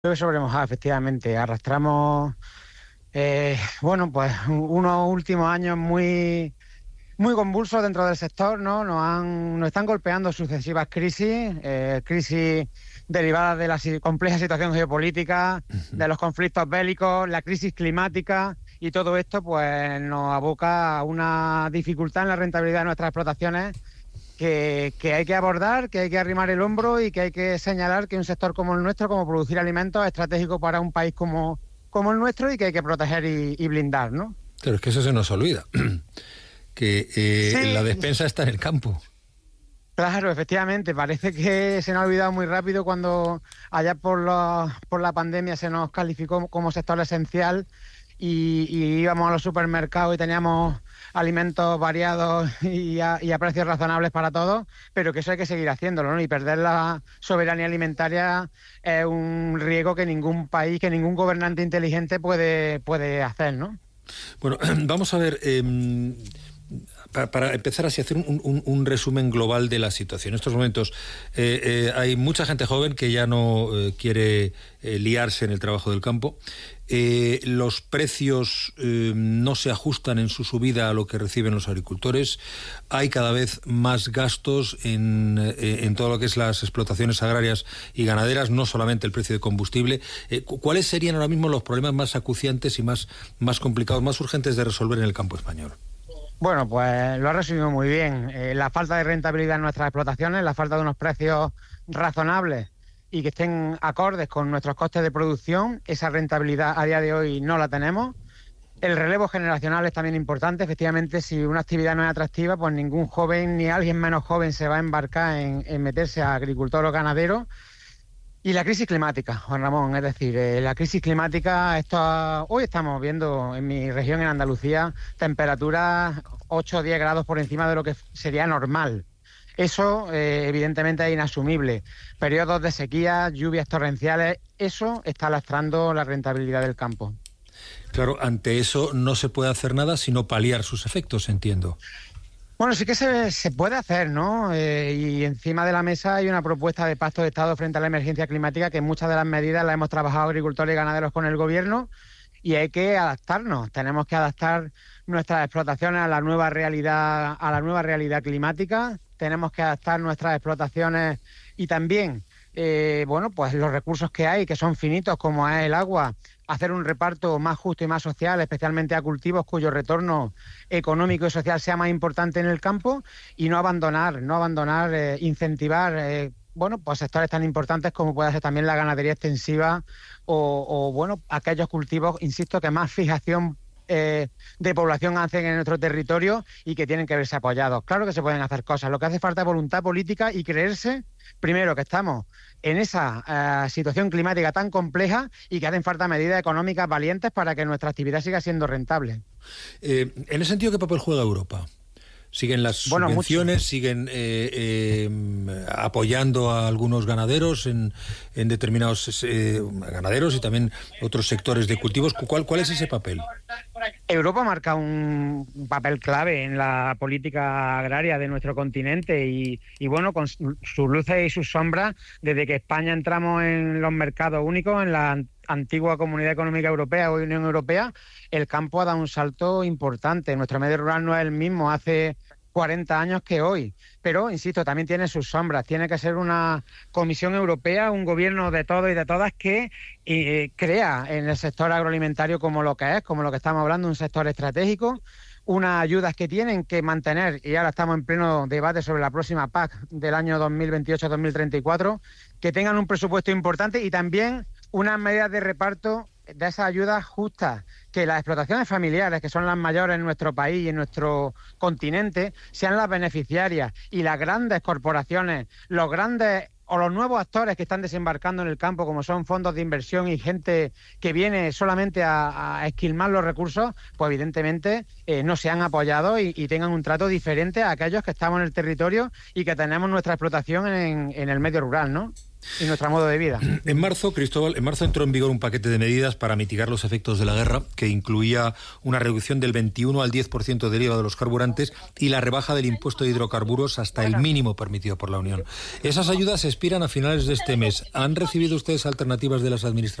Llueve sobre mojado, efectivamente. Arrastramos, pues unos últimos años muy convulsos dentro del sector, ¿no? Nos están golpeando sucesivas crisis derivadas de la compleja situación geopolítica, de los conflictos bélicos, la crisis climática, y todo esto pues nos aboca a una dificultad en la rentabilidad de nuestras explotaciones que hay que abordar, que hay que arrimar el hombro y que hay que señalar que un sector como el nuestro, como producir alimentos, es estratégico para un país como el nuestro y que hay que proteger y blindar, ¿no? Pero es que eso se nos olvida, que Sí, la despensa está en el campo. claro, efectivamente. Parece que se nos ha olvidado muy rápido cuando allá por la pandemia se nos calificó como sector esencial y íbamos a los supermercados y teníamos alimentos variados y a precios razonables para todos, pero que eso hay que seguir haciéndolo, ¿no? Y perder la soberanía alimentaria es un riesgo que ningún país, que ningún gobernante inteligente puede hacer, ¿no? Bueno, vamos a ver, para empezar así, hacer un resumen global de la situación. En estos momentos hay mucha gente joven que ya no quiere liarse en el trabajo del campo. Los precios no se ajustan en su subida a lo que reciben los agricultores. Hay cada vez más gastos en todo lo que es las explotaciones agrarias y ganaderas, no solamente el precio de combustible. ¿Cuáles serían ahora mismo los problemas más acuciantes y más complicados, más urgentes de resolver en el campo español? Bueno, pues lo ha resumido muy bien. La falta de rentabilidad en nuestras explotaciones, la falta de unos precios razonables y que estén acordes con nuestros costes de producción, esa rentabilidad a día de hoy no la tenemos. El relevo generacional es también importante. Efectivamente, si una actividad no es atractiva, pues ningún joven ni alguien menos joven se va a embarcar en meterse a agricultor o ganadero. Y la crisis climática, Juan Ramón, es decir, la crisis climática, hoy estamos viendo en mi región, en Andalucía, temperaturas 8 o 10 grados por encima de lo que sería normal. Eso, evidentemente, es inasumible. Periodos de sequía, lluvias torrenciales, eso está lastrando la rentabilidad del campo. Claro, ante eso no se puede hacer nada sino paliar sus efectos, entiendo. Bueno, sí que se puede hacer, ¿no? Y encima de la mesa hay una propuesta de pacto de Estado frente a la emergencia climática que muchas de las medidas las hemos trabajado agricultores y ganaderos con el gobierno y hay que adaptarnos. Tenemos que adaptar nuestras explotaciones a la nueva realidad climática. Tenemos que adaptar nuestras explotaciones y también, pues los recursos que hay, que son finitos, como es el agua, hacer un reparto más justo y más social, especialmente a cultivos cuyo retorno económico y social sea más importante en el campo, y no abandonar, incentivar pues sectores tan importantes como puede ser también la ganadería extensiva o aquellos cultivos, insisto, que más fijación de población hacen en nuestro territorio y que tienen que verse apoyados. Claro que se pueden hacer cosas, lo que hace falta es voluntad política y creerse, primero, que estamos en esa situación climática tan compleja y que hacen falta medidas económicas valientes para que nuestra actividad siga siendo rentable. En ese sentido, ¿qué papel juega Europa? ¿Siguen las subvenciones? Mucho. ¿Siguen apoyando a algunos ganaderos en determinados ganaderos y también otros sectores de cultivos? ¿Cuál es ese papel? Europa marca un papel clave en la política agraria de nuestro continente y con sus luces y sus sombras, desde que España entramos en los mercados únicos, en la antigua Comunidad Económica Europea o Unión Europea, el campo ha dado un salto importante. Nuestro medio rural no es el mismo hace 40 años que hoy, pero, insisto, también tiene sus sombras. Tiene que ser una Comisión Europea, un gobierno de todos y de todas que crea en el sector agroalimentario como lo que estamos hablando, un sector estratégico, unas ayudas que tienen que mantener, y ahora estamos en pleno debate sobre la próxima PAC del año 2028-2034, que tengan un presupuesto importante y también unas medidas de reparto de esas ayudas justas, que las explotaciones familiares, que son las mayores en nuestro país y en nuestro continente, sean las beneficiarias y las grandes corporaciones, los grandes o los nuevos actores que están desembarcando en el campo, como son fondos de inversión y gente que viene solamente a esquilmar los recursos, pues evidentemente no sean apoyados y tengan un trato diferente a aquellos que estamos en el territorio y que tenemos nuestra explotación en el medio rural, ¿no? y nuestro modo de vida. En marzo, Cristóbal, entró en vigor un paquete de medidas para mitigar los efectos de la guerra, que incluía una reducción del 21 al 10% del IVA de los carburantes y la rebaja del impuesto de hidrocarburos hasta el mínimo permitido por la Unión. Esas ayudas expiran a finales de este mes. ¿Han recibido ustedes alternativas de las administraciones